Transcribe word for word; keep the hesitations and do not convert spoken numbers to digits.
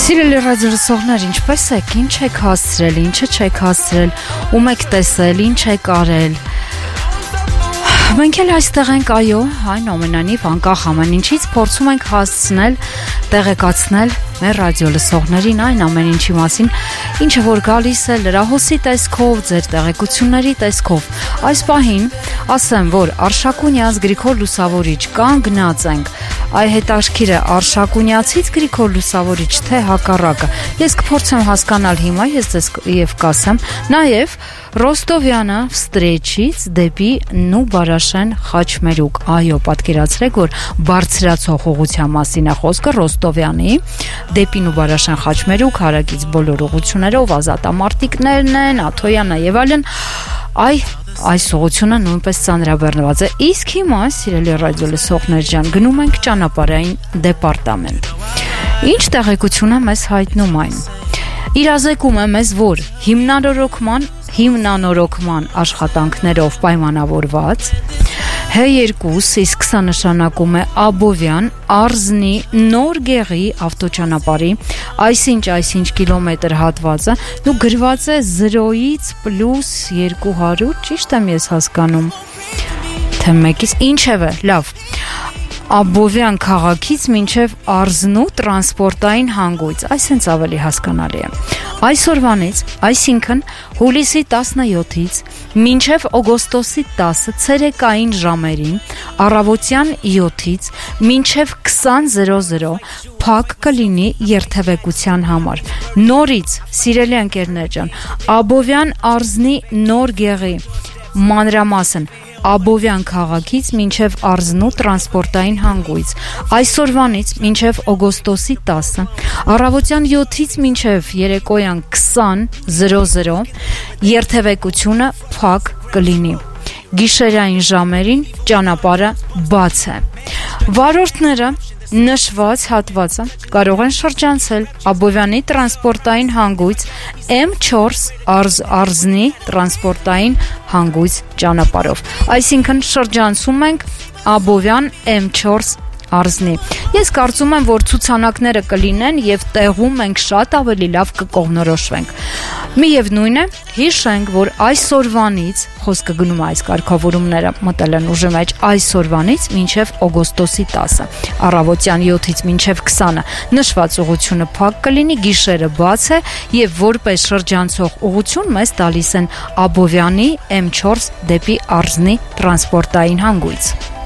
Սիրելի ռադիոլսողներ, ինչպես եք, ինչ եք հասցրել, ինչը չեք հասցրել, ում եք տեսել, ինչ եք արել։ Մենք էլ այստեղ ենք, այո, այն ամենանիվ անկախ ամեն ինչից փորձում ենք հասցնել, տեղեկացնել մեր ռադիոլսողներին այն ամեն ինչի մասին, ինչը որ գալիս է լրահոսի տեսքով, ձեր տեղեկությունների տեսքով։ Այս պահին ասեմ, որ Արշակունյաց Գրիգոր Լուսավորիչ կանգնած ենք։ Այ հետաքրքիրը Արշակունյացից Գրիգոր Լուսավորիչ թե հակառակը։ Ես կփորձեմ հասկանալ հիմա, ես ձեզ եւ կասեմ, նաեւ Ռոստովյանը վստրեչից դեպի Նուբարաշեն Խաչմերուկ։ Այո, պատկերացրեք, որ բարձրացող ուղղության մասին է խոսքը Ռոստովյանի դեպի Նուբարաշեն Խաչմերուկ, հարակից բոլոր ուղղություններով ազատամարտիկներն են, Աթոյանը եւ այլն։ Այ այս ուղղությունը նույնպես ծանրաբեռնված է։ Իսկ հիմա, սիրելի ռադիոլսողներ ջան, գնում ենք ճանապարհային դեպարտամենտ։ Ինչ տեղեկություն է մեզ հայտնում այն։ Իրազեկում է մեզ, որ հիմնանորոգման հիմնանորոգման աշխատանքներով պայմանավորված Հ երկու, իսկ սա նշանակում է Աբովյան Արզնի նոր գեղի ավտոճանապարհի այսինչ այսինչ կիլոմետր հատվածը դու գրված է զրոյից պլյուս երկու հարյուր, ճիշտ եմ ես հասկանում, թե մեկից, ինչևէ, լավ, Աբովյան քաղաքից մինչև Արզնու տրանսպորտային հանգույց, այսինչ ավելի հասկանալի է։ Այսօրվանից, այսինքն հուլիսի տասնյոթից մինչև օգոստոսի տասը ցերեկային ժամերին, առավոտյան յոթից մինչև քսան փակ կլինի երթևեկության համար։ Նորից, սիրելի ընկերներ ջան, Աբովյան Արզնի նոր գեղի մանրամասն Աբովյան քաղաքից մինչև Արզնու տրանսպորտային հանգույց, այսօրվանից մինչև օգոստոսի տասը, առավոտյան յոթից մինչև երեկոյան քսան երթևեկությունը փակ կլինի։ Գիշերային ժամերին ճանապարհը բաց է։ Վարորդները նշված հատվածը կարող են շրջանցել Աբովյանի տրանսպորտային հանգույց Էմ չորս Արզ, Արզնի տրանսպորտային հանգույց ճանապարհով։ Այսինքն շրջանցում ենք Աբովյան Էմ չորս Արզնի։ Ես կարծում եմ, որ ցուցանակները կլինեն եւ տեղում մենք շատ ավելի լավ կկողմնորոշվենք։ Միևնույն է, հիշենք, որ այսօրվանից խոսքը գնում է այս կարգավորումները մտել են ուժի մեջ այսօրվանից մինչև օգոստոսի տասը, առավոտյան յոթից մինչև քսանը նշված ուղղությունը փակ կլինի, գիշերը բաց է եւ որպես շրջանցող ուղղություն մեզ տալիս են Աբովյանի Էմ չորս դեպի Արզնի տրանսպորտային հանգույց։